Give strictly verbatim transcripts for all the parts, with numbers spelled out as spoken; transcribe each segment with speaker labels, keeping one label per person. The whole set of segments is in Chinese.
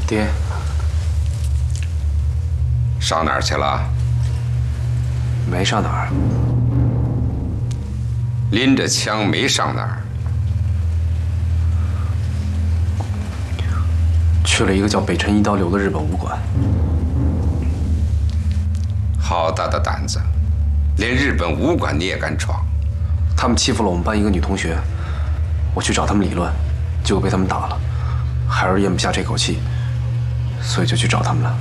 Speaker 1: 爹，
Speaker 2: 上哪儿去了？
Speaker 1: 没上哪儿。
Speaker 2: 拎着枪没上哪儿？
Speaker 1: 去了一个叫北辰一刀流的日本武馆。
Speaker 2: 好大的胆子，连日本武馆你也敢闯？
Speaker 1: 他们欺负了我们班一个女同学，我去找他们理论，结果被他们打了，孩儿咽不下这口气，所以就去找他们了。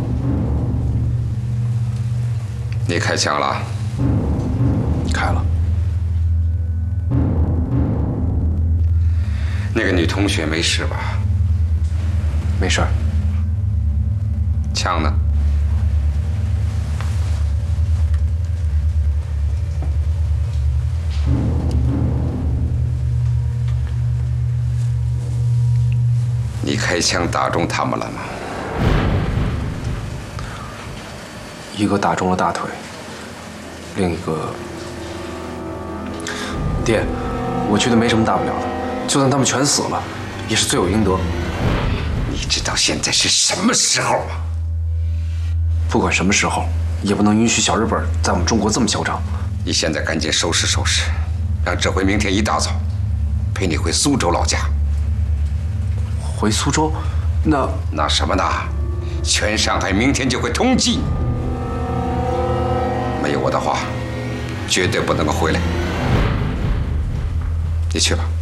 Speaker 2: 你开枪了？
Speaker 1: 开了。
Speaker 2: 那个女同学没事吧？
Speaker 1: 没事儿。
Speaker 2: 枪呢？你开枪打中他们了吗？
Speaker 1: 一个打中了大腿，另一个……爹，我觉得没什么大不了的，就算他们全死了，也是罪有应得。
Speaker 2: 你知道现在是什么时候吗？
Speaker 1: 不管什么时候，也不能允许小日本在我们中国这么嚣张。
Speaker 2: 你现在赶紧收拾收拾，让指挥明天一大早陪你回苏州老家。
Speaker 1: 回苏州？那
Speaker 2: 那什么呢？全上海明天就会通缉，没有我的话，绝对不能够回来。你去吧。